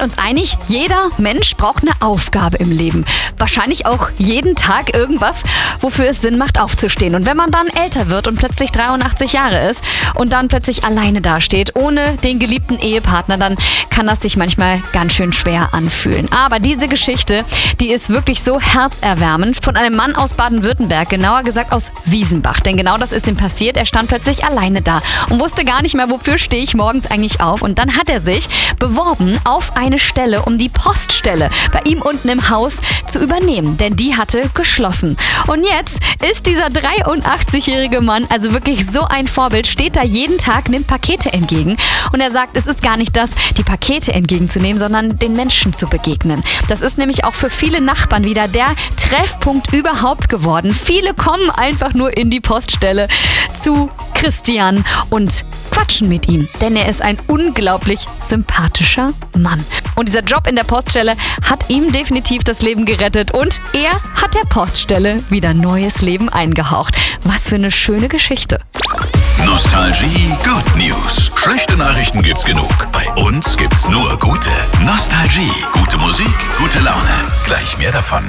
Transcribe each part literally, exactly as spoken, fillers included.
uns einig, jeder Mensch braucht eine Aufgabe im Leben. Wahrscheinlich auch jeden Tag irgendwas, wofür es Sinn macht, aufzustehen. Und wenn man dann älter wird und plötzlich dreiundachtzig Jahre ist und dann plötzlich alleine dasteht, ohne den geliebten Ehepartner, dann kann das sich manchmal ganz schön schwer anfühlen. Aber diese Geschichte, die ist wirklich so herzerwärmend von einem Mann aus Baden-Württemberg, genauer gesagt aus Wiesenbach. Denn genau das ist ihm passiert. Er stand plötzlich alleine da und wusste gar nicht mehr, wofür stehe ich morgens eigentlich auf. Und dann hat er sich beworben auf eine Stelle, um die Poststelle bei ihm unten im Haus zu übernehmen. Denn die hatte geschlossen. Und jetzt ist dieser dreiundachtzigjährige Mann also wirklich so ein Vorbild, steht da jeden Tag, nimmt Pakete entgegen. Und er sagt, es ist gar nicht das, die Pakete entgegenzunehmen, sondern den Menschen zu begegnen. Das ist nämlich auch für viele Nachbarn wieder der Treffpunkt überhaupt geworden. Viele kommen einfach nur in die Poststelle zu Christian und quatschen mit ihm, denn er ist ein unglaublich sympathischer Mann. Und dieser Job in der Poststelle hat ihm definitiv das Leben gerettet und er hat der Poststelle wieder neues Leben eingehaucht. Was für eine schöne Geschichte. Nostalgie Good News. Schlechte Nachrichten gibt's genug. Bei uns gibt's nur gute. Nostalgie. Gute Musik, gute Laune. Gleich mehr davon.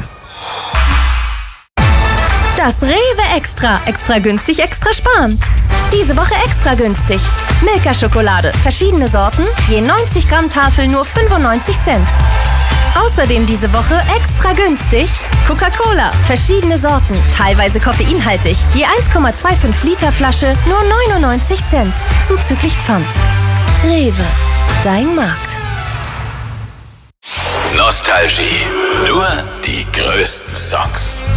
Das Rewe Extra. Extra günstig, extra sparen. Diese Woche extra günstig. Milka-Schokolade. Verschiedene Sorten. Je neunzig Gramm Tafel nur fünfundneunzig Cent. Außerdem diese Woche extra günstig Coca-Cola. Verschiedene Sorten. Teilweise koffeinhaltig. Je eins Komma fünfundzwanzig Liter Flasche nur neunundneunzig Cent. Zuzüglich Pfand. Rewe. Dein Markt. Nostalgie. Nur die größten Songs.